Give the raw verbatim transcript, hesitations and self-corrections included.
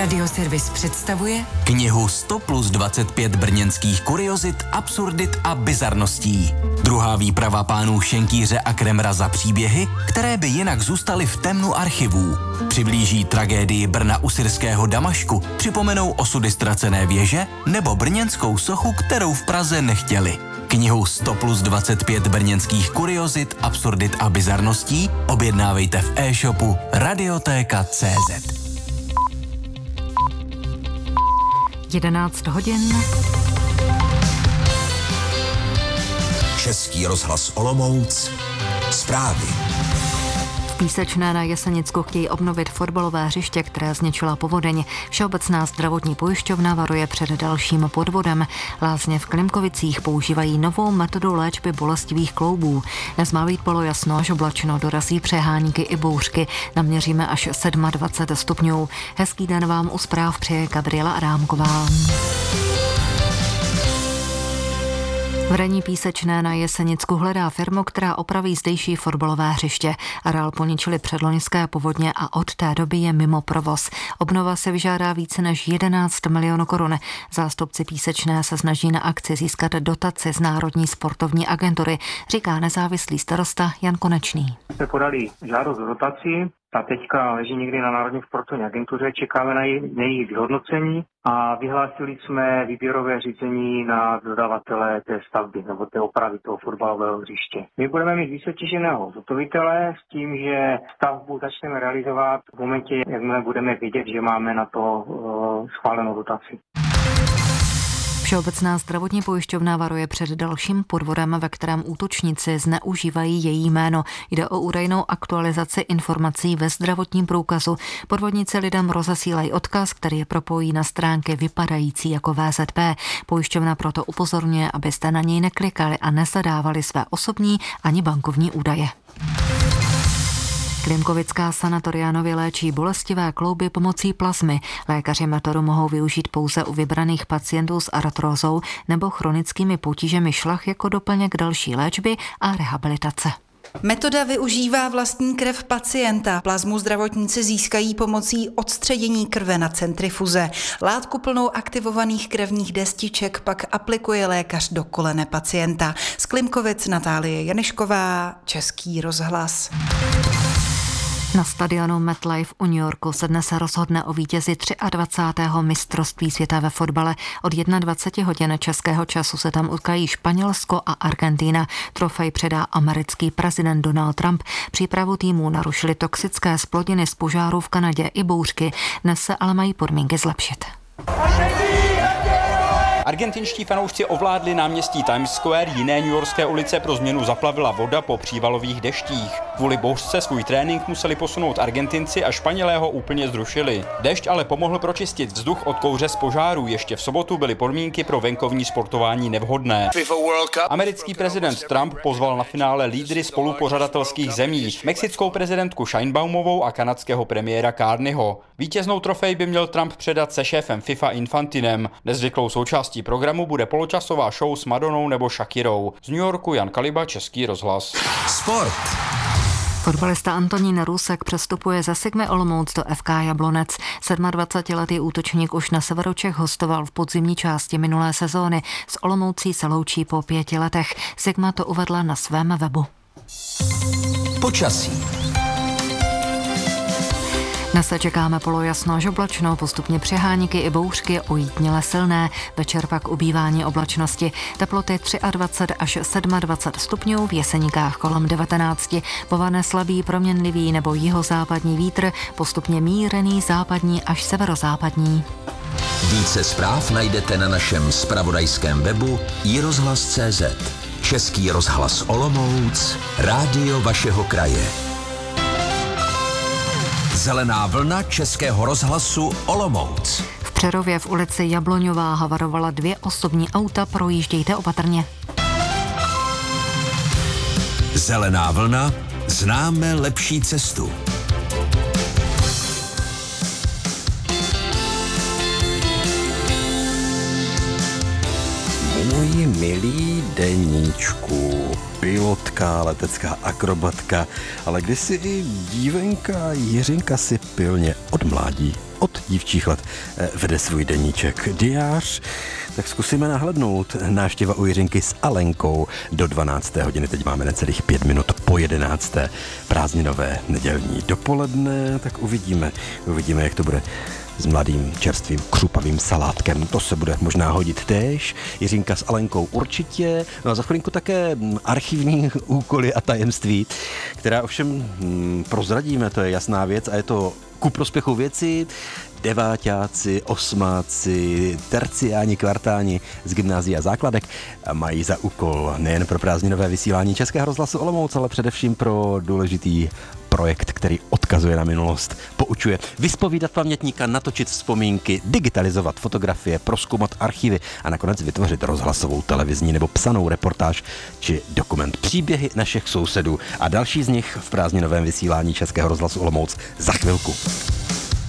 Radioservis představuje knihu sto plus dvacet pět brněnských kuriozit, absurdit a bizarností. Druhá výprava pánů Šenkýře a Kremra za příběhy, které by jinak zůstaly v temnu archivů. Přiblíží tragédii Brna u syrského Damašku, připomenou osudy ztracené věže nebo brněnskou sochu, kterou v Praze nechtěli. Knihu sto plus dvacet pět brněnských kuriozit, absurdit a bizarností objednávejte v e-shopu Radiotéka tečka cé zet. jedenáct hodin. Český rozhlas Olomouc. Zprávy. V Písečné na Jesenicku chtějí obnovit fotbalové hřiště, které zničila povodeň. Všeobecná zdravotní pojišťovna varuje před dalším podvodem. Lázně v Klimkovicích používají novou metodu léčby bolestivých kloubů. Dnes má být polojasno až oblačno, dorazí přehánky i bouřky. Naměříme až dvacet sedm stupňů. Hezký den vám u zpráv přeje Gabriela Adámková. V Raní Písečné na Jesenicku hledá firmu, která opraví zdejší fotbalové hřiště. Areál poničili předloňské povodně a od té doby je mimo provoz. Obnova se vyžádá více než jedenáct milionů korun. Zástupci Písečné se snaží na akci získat dotaci z Národní sportovní agentury, říká nezávislý starosta Jan Konečný. Jsme podali žádost o dotaci. Ta teďka leží někdy na Národní sportovní agentuře, čekáme na její, na její vyhodnocení a vyhlásili jsme výběrové řízení na dodavatele té stavby nebo té opravy toho fotbalového hřiště. My budeme mít vysoutěženého zhotovitele s tím, že stavbu začneme realizovat v momentě, jakmile budeme vidět, že máme na to uh, schválenou dotaci. Všeobecná zdravotní pojišťovna varuje před dalším podvodem, ve kterém útočníci zneužívají její jméno. Jde o údajnou aktualizaci informací ve zdravotním průkazu. Podvodníci lidem rozesílají odkaz, který je propojí na stránky vypadající jako vé zet pé. Pojišťovna proto upozorňuje, abyste na něj neklikali a nezadávali své osobní ani bankovní údaje. Klimkovická sanatoria nově léčí bolestivé klouby pomocí plazmy. Lékaři metodu mohou využít pouze u vybraných pacientů s artrózou nebo chronickými potížemi šlach jako doplněk další léčby a rehabilitace. Metoda využívá vlastní krev pacienta. Plazmu zdravotníci získají pomocí odstředění krve na centrifuze. Látku plnou aktivovaných krevních destiček pak aplikuje lékař do kolene pacienta. Z Klimkovic Natálie Janišková, Český rozhlas. Na stadionu MetLife u New Yorku se dnes rozhodne o vítězi dvacátého třetího mistrovství světa ve fotbale. Od dvacet jedna hodin českého času se tam utkají Španělsko a Argentina. Trofej předá americký prezident Donald Trump. Přípravu týmů narušily toxické zplodiny z požáru v Kanadě i bouřky. Dnes se ale mají podmínky zlepšit. Argentinští fanoušci ovládli náměstí Times Square, jiné newyorské ulice pro změnu zaplavila voda po přívalových deštích. Kvůli bouřce svůj trénink museli posunout Argentinci a Španělé ho úplně zrušili. Dešť ale pomohl pročistit vzduch od kouře z požáru. Ještě v sobotu byly podmínky pro venkovní sportování nevhodné. Americký prezident Trump pozval na finále lídry spolupořadatelských zemí, mexickou prezidentku Sheinbaumovou a kanadského premiéra Carneyho. Vítěznou trofej by měl Trump předat se šéfem FIFA Infantinem. Nezvyklou součástí programu bude poločasová show s Madonou nebo Shakirou. Z New Yorku Jan Kaliba, Český rozhlas. Sport. Fotbalista Antonín Rusek přestupuje ze Sigmy Olomouc do ef ká Jablonec. sedmadvacetiletý útočník už na Severočech hostoval v podzimní části minulé sezóny. S Olomoucí se loučí po pěti letech. Sigma to uvedla na svém webu. Počasí. Dnes se čekáme polojasno až oblačno, postupně přehánky i bouřky, ojítněle silné, večer pak ubývání oblačnosti. Teploty dvacet tři až dvacet sedm stupňů, v Jeseníkách kolem devatenáct. Povane slabý proměnlivý nebo jihozápadní vítr, postupně mírný západní až severozápadní. Více zpráv najdete na našem zpravodajském webu i rozhlas tečka cé zet. Český rozhlas Olomouc, rádio vašeho kraje. Zelená vlna Českého rozhlasu Olomouc. V Přerově v ulici Jabloňová havarovala dvě osobní auta, projíždějte opatrně. Zelená vlna, známe lepší cestu. Moji milí deníčku, pilotka, letecká akrobatka, ale kdysi i dívenka Jiřinka si pilně od mládí od dívčích let vede svůj deníček diář. Tak zkusíme nahlédnout. Návštěva u Jiřinky s Alenkou do dvanácté hodiny. Teď máme necelých pět minut po jedenácté. Prázdninové nedělní dopoledne. Tak uvidíme, uvidíme, jak to bude s mladým čerstvým křupavým salátkem. To se bude možná hodit též. Jiřinka s Alenkou určitě. No a za chvilinku také archivní úkoly a tajemství, která ovšem hm, prozradíme, to je jasná věc a je to ku prospěchu věci. Deváťáci, osmáci, terciáni, kvartáni z gymnázia základek mají za úkol nejen pro prázdninové vysílání Českého rozhlasu Olomouc, ale především pro důležitý projekt, který odkazuje na minulost, poučuje vyspovídat pamětníka, natočit vzpomínky, digitalizovat fotografie, prozkoumat archivy a nakonec vytvořit rozhlasovou, televizní nebo psanou reportáž či dokument. Příběhy našich sousedů a další z nich v prázdninovém vysílání Českého rozhlasu Olomouc za chvilku.